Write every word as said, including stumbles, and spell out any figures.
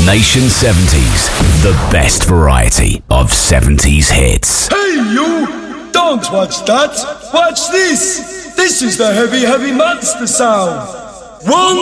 Nation seventies, the best variety of seventies hits. Hey you! Don't watch that! Watch this! This is the heavy, heavy monster sound! One,